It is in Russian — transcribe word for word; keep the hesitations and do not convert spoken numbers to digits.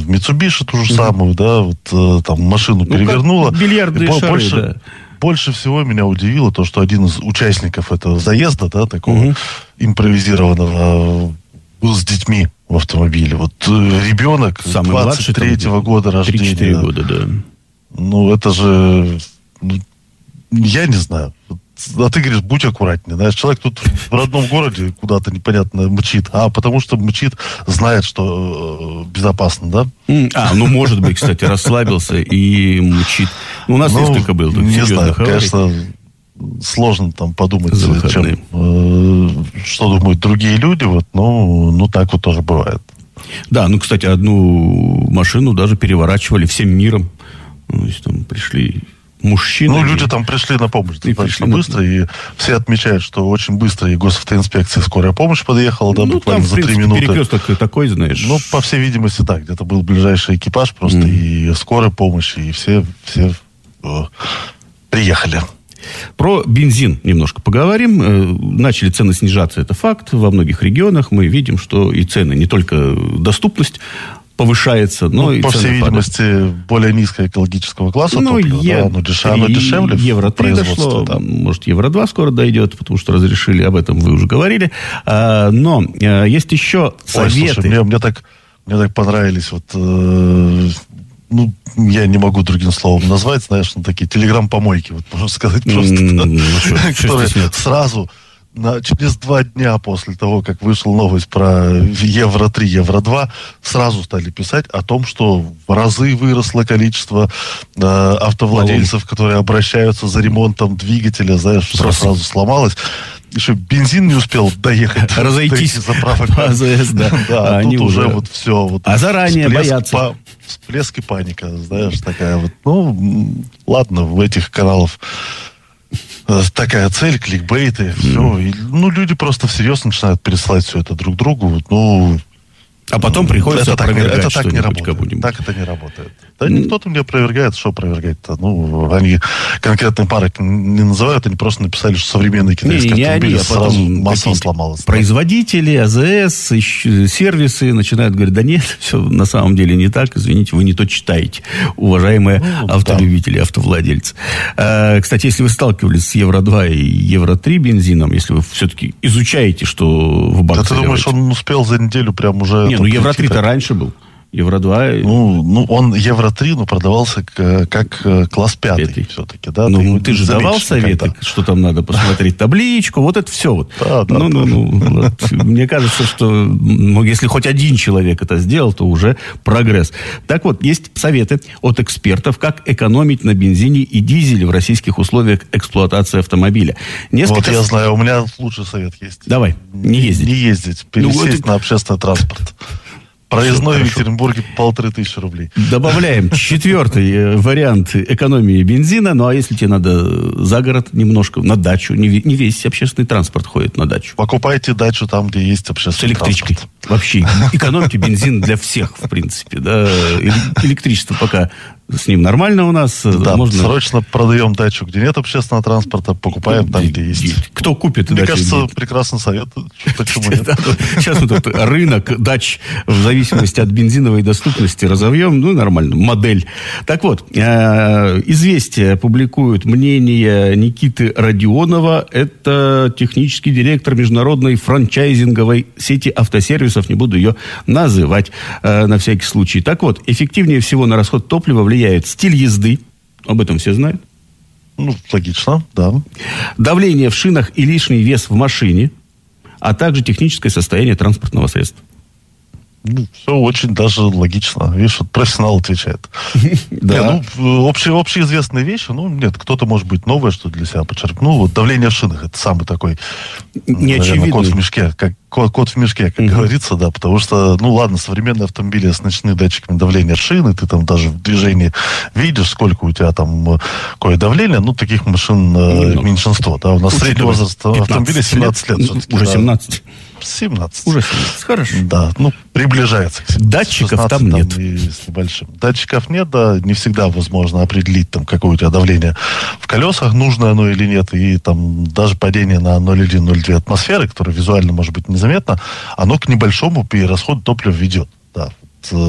в Mitsubishi ту же самую, да, вот там машину ну, перевернула. Бильярдные шары, больше, да. Больше всего меня удивило то, что один из участников этого заезда, да, такого угу. импровизированного, был с детьми в автомобиле. Вот ребенок двадцать третьего года рождения. три-четыре года, да. Ну, это же... Ну, я не знаю. А ты говоришь, будь аккуратнее. Знаешь, человек тут в родном городе куда-то непонятно мчит. А потому что мчит, знает, что э, безопасно, да? А, ну, может быть, кстати, расслабился и мчит. У нас ну, несколько было. Не знаю, аварий. Конечно, сложно там подумать, чем, э, что думают другие люди. Вот, ну, ну, так вот тоже бывает. Да, ну, кстати, одну машину даже переворачивали всем миром. То есть там пришли... Мужчины. Ну, люди там пришли на помощь достаточно быстро, на... и все отмечают, что очень быстро и госавтоинспекция, скорая помощь подъехала, да, ну, буквально там, за три минуты. Перекресток такой, знаешь. Ну, по всей видимости, так. Где-то был ближайший экипаж просто, mm. и скорая помощь, и все, все э, приехали. Про бензин немножко поговорим. Начали цены снижаться, это факт. Во многих регионах мы видим, что и цены, не только доступность повышается, но ну, и по цены всей видимости, падают. Более низкого экологического класса ну, топлива, е- да, оно, деш... оно дешевле евро три дошло, да. Может, евро два скоро дойдет, потому что разрешили, об этом вы уже говорили. А, но а, есть еще советы. Ой, слушай, мне, мне, так, мне так понравились вот... Э, ну, я не могу другим словом назвать, знаешь, ну, такие телеграм-помойки, вот, можно сказать, просто, mm, да, которые сразу... На, через два дня после того, как вышла новость про евро три, евро два, сразу стали писать о том, что в разы выросло количество э, автовладельцев, Малон. которые обращаются за ремонтом двигателя, знаешь, все сразу сломалось. Еще бензин не успел доехать разойтись до заправок. АЗС, да. Да, а тут уже вот все. Вот а заранее боятся. Всплеск и паника, знаешь, такая вот. Ну, ладно, в этих каналах такая цель, кликбейт и все. Mm. И, ну, люди просто всерьез начинают пересылать все это друг другу. Ну, а потом приходится это опровергать так, это так не работает. Кому-нибудь. Так это не работает. Да mm. никто там не опровергает, что опровергать-то. Ну, они конкретные пары не называют, они просто написали, что современные китайские не, не автомобили они, а сразу массово сломалось. Производители, АЗС, сервисы начинают говорить, да нет, все на самом деле не так, извините, вы не то читаете, уважаемые ну, автолюбители, да. автовладельцы. А, кстати, если вы сталкивались с евро два и евро три бензином, если вы все-таки изучаете, что в бак да ты думаешь, он успел за неделю прям уже... Не, ну евро три-то раньше был. евро два. Ну, ну, он евро три, но продавался как, как класс пятый, пятый. Все-таки, да? Ну, ты, ты же давал советы, никогда. Что там надо посмотреть, табличку, вот это все вот. Да, да, ну, да. ну, ну, вот. Мне кажется, что ну, если хоть один человек это сделал, то уже прогресс. Так вот, есть советы от экспертов, как экономить на бензине и дизеле в российских условиях эксплуатации автомобиля. Несколько... Вот я знаю, у меня лучший совет есть. Давай, не ездить. Не ездить, пересесть ну, это... на общественный транспорт. Проездной в Екатеринбурге полторы тысячи рублей. Добавляем четвертый вариант экономии бензина. Ну, а если тебе надо за город немножко, на дачу, не, не весь общественный транспорт ходит на дачу. Покупайте дачу там, где есть общественный транспорт. С электричкой. Транспорт. Вообще, экономьте бензин для всех, в принципе. Да. Электричество пока с ним нормально у нас. Да, можно... срочно продаем дачу, где нет общественного транспорта, покупаем там, где есть. Кто купит Мне дачу? кажется, где... прекрасный совет. Почему нет? Сейчас мы тут рынок дач в зависимости от бензиновой доступности разовьем. Ну, нормально. Модель. Так вот, «Известия» публикуют мнение Никиты Родионова. Это технический директор международной франчайзинговой сети автосервисов. Не буду ее называть на всякий случай. Так вот, эффективнее всего на расход топлива влияет влияет стиль езды. Об этом все знают. Ну, логично, да. Давление в шинах и лишний вес в машине, а также техническое состояние транспортного средства. Ну, все очень даже логично. Видишь, вот профессионал отвечает. Да. Ну, общеизвестные вещи, ну, нет, кто-то, может быть, новое, что для себя подчеркнул. Вот давление в шинах, это самый такой, наверное, кот в мешке, как кот в мешке, как говорится, да, потому что, ну, ладно, современные автомобили с ночными датчиками давления шины, ты там даже в движении видишь, сколько у тебя там какое давление, ну, таких машин меньшинство, да, у нас средний возраст автомобиля семнадцать лет. Уже семнадцать. семнадцать. Уже семнадцать, хорошо. Да, ну, приближается к семнадцати. Датчиков там нет. Там и с небольшим. Датчиков нет, да, не всегда возможно определить, там, какое у тебя давление в колесах, нужно оно или нет, и там даже падение на ноль целых одна десятая - ноль целых две десятых атмосферы, которое визуально может быть незаметно, оно к небольшому перерасходу топлива ведет. Да,